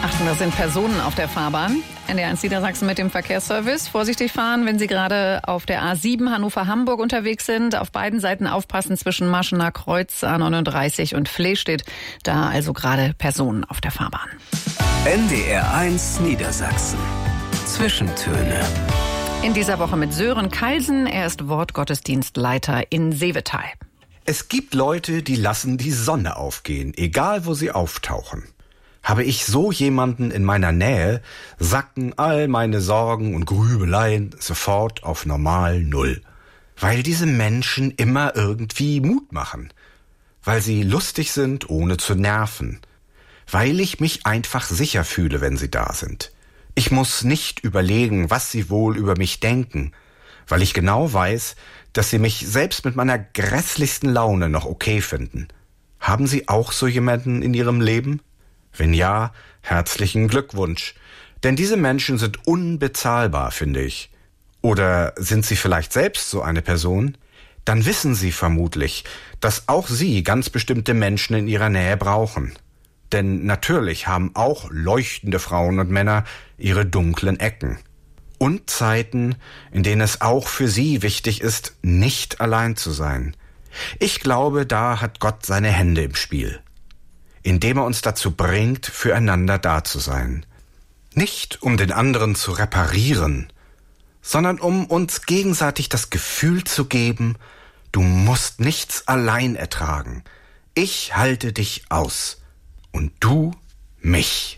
Achtung, das sind Personen auf der Fahrbahn. NDR1 Niedersachsen mit dem Verkehrsservice. Vorsichtig fahren, wenn Sie gerade auf der A7 Hannover-Hamburg unterwegs sind. Auf beiden Seiten aufpassen zwischen Maschener Kreuz, A39 und Flehstedt. Da also gerade Personen auf der Fahrbahn. NDR1 Niedersachsen. Zwischentöne. In dieser Woche mit Sören Kalsen. Er ist Wortgottesdienstleiter in Seevetal. Es gibt Leute, die lassen die Sonne aufgehen, egal wo sie auftauchen. Habe ich so jemanden in meiner Nähe, sacken all meine Sorgen und Grübeleien sofort auf normal Null. Weil diese Menschen immer irgendwie Mut machen. Weil sie lustig sind, ohne zu nerven. Weil ich mich einfach sicher fühle, wenn sie da sind. Ich muss nicht überlegen, was sie wohl über mich denken. Weil ich genau weiß, dass sie mich selbst mit meiner grässlichsten Laune noch okay finden. Haben Sie auch so jemanden in Ihrem Leben? Wenn ja, herzlichen Glückwunsch. Denn diese Menschen sind unbezahlbar, finde ich. Oder sind Sie vielleicht selbst so eine Person? Dann wissen Sie vermutlich, dass auch Sie ganz bestimmte Menschen in Ihrer Nähe brauchen. Denn natürlich haben auch leuchtende Frauen und Männer ihre dunklen Ecken. Und Zeiten, in denen es auch für Sie wichtig ist, nicht allein zu sein. Ich glaube, da hat Gott seine Hände im Spiel. Indem er uns dazu bringt, füreinander da zu sein. Nicht um den anderen zu reparieren, sondern um uns gegenseitig das Gefühl zu geben, du musst nichts allein ertragen. Ich halte dich aus. Und du mich.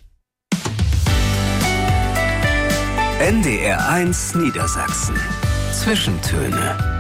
NDR1 Niedersachsen. Zwischentöne.